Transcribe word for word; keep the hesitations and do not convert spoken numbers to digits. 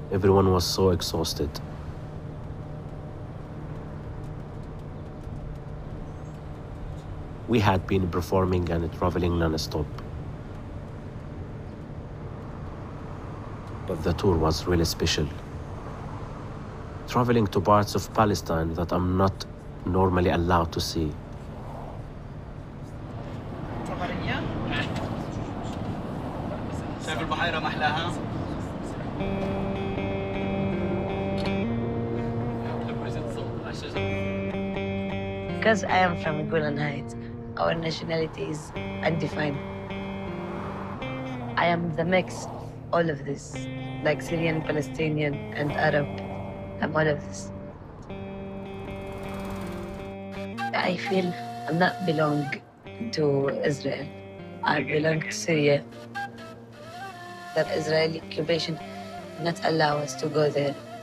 Everyone was so exhausted. We had been performing and traveling non-stop. But the tour was really special. Traveling to parts of Palestine that I'm not normally allowed to see. طبرية شايف البحيرة محلاها؟ Because I am from Golan Heights, our nationality is undefined. I am the mix of all of this, like Syrian, Palestinian, and Arab. I'm all of this. I feel I'm not belong to Israel. I belong to Syria. That Israeli occupation did not allow us to go there.